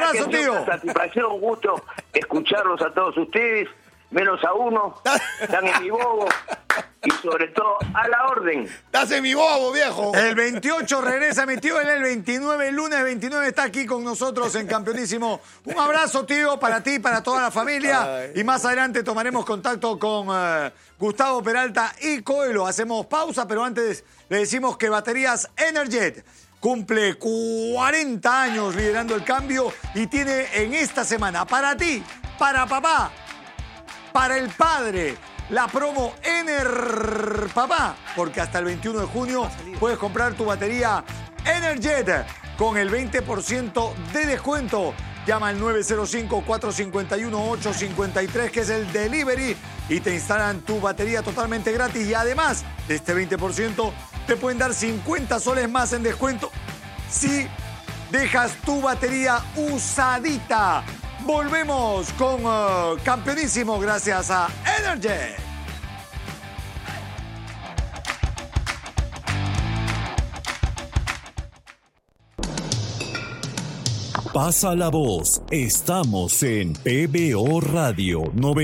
abrazo, tío. Una satisfacción, un gusto escucharlos a todos ustedes, menos a uno. Están en mi bobo. Y sobre todo, a la orden. Estás en mi bobo, viejo. El 28 regresa, mi tío, en el 29, el lunes 29 está aquí con nosotros en Campeonísimo. Un abrazo, tío, para ti, para toda la familia. Y más adelante tomaremos contacto con Gustavo Peralta y Coelho. Hacemos pausa, pero antes le decimos que Baterías Energet cumple 40 años liderando el cambio y tiene en esta semana para ti, para papá, para el padre, la promo Ener Papá, porque hasta el 21 de junio puedes comprar tu batería Energet con el 20% de descuento. Llama al 905-451-853, que es el delivery, y te instalan tu batería totalmente gratis. Y además de este 20%, te pueden dar 50 soles más en descuento si dejas tu batería usadita. Volvemos con Campeonísimo gracias a Energet. Pasa la voz. Estamos en PBO Radio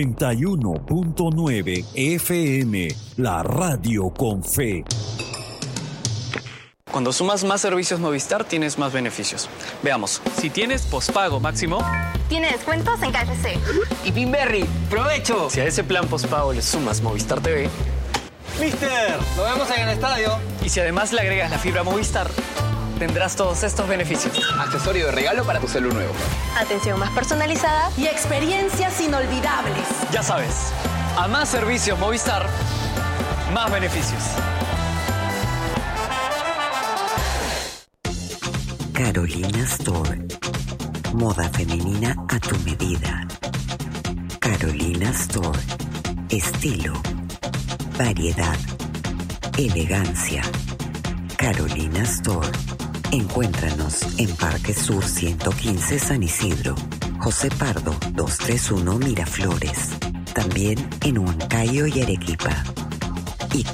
91.9 FM, la radio con fe. Cuando sumas más servicios Movistar, tienes más beneficios. Veamos. Si tienes pospago máximo, tiene descuentos en KFC. Y Pinberry, ¡provecho! Si a ese plan pospago le sumas Movistar TV, ¡Mister! ¡Lo vemos en el estadio! Y si además le agregas la fibra Movistar, tendrás todos estos beneficios. Accesorio de regalo para tu celu nuevo. Atención más personalizada y experiencias inolvidables. Ya sabes, a más servicios Movistar, más beneficios. Carolina Store. Moda femenina a tu medida. Carolina Store. Estilo. Variedad. Elegancia. Carolina Store. Encuéntranos en Parque Sur 115 San Isidro. José Pardo 231 Miraflores. También en Huancayo y Arequipa. Y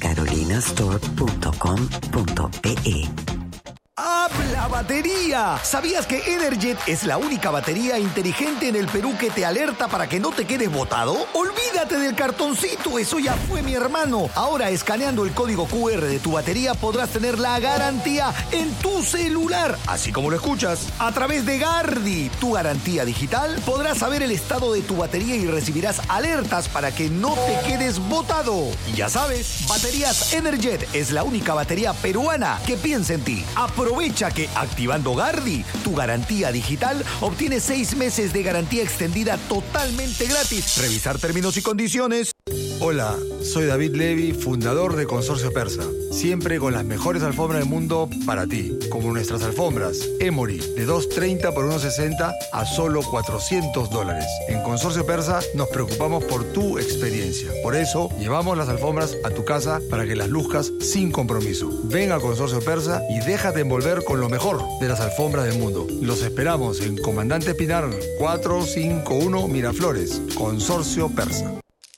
carolinastore.com.pe. ¡Habla batería! ¿Sabías que Energet es la única batería inteligente en el Perú que te alerta para que no te quedes botado? ¡Olvídate del cartoncito! ¡Eso ya fue, mi hermano! Ahora, escaneando el código QR de tu batería, podrás tener la garantía en tu celular. Así como lo escuchas. A través de Gardi, tu garantía digital, podrás saber el estado de tu batería y recibirás alertas para que no te quedes botado. Y ya sabes, Baterías Energet es la única batería peruana que piensa en ti. Aprovecha que activando Gardi, tu garantía digital, obtienes 6 meses de garantía extendida totalmente gratis. Revisar términos y condiciones. Hola, soy David Levy, fundador de Consorcio Persa. Siempre con las mejores alfombras del mundo para ti, como nuestras alfombras Emory de $230 por $160 a solo $400. En Consorcio Persa nos preocupamos por tu experiencia. Por eso llevamos las alfombras a tu casa para que las luzcas sin compromiso. Ven a Consorcio Persa y déjate envolver con lo mejor de las alfombras del mundo. Los esperamos en Comandante Pinar 451 Miraflores. Consorcio Persa.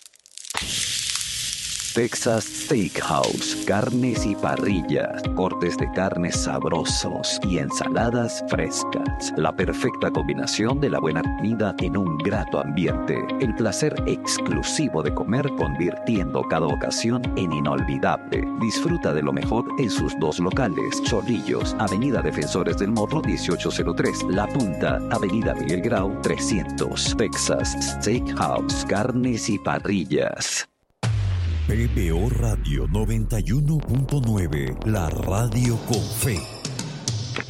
Texas Steakhouse, carnes y parrillas, cortes de carnes sabrosos y ensaladas frescas. La perfecta combinación de la buena comida en un grato ambiente. El placer exclusivo de comer, convirtiendo cada ocasión en inolvidable. Disfruta de lo mejor en sus 2 locales: Chorrillos, Avenida Defensores del Morro 1803, La Punta, Avenida Miguel Grau 300. Texas Steakhouse, carnes y parrillas. PBO Radio 91.9, la radio con fe.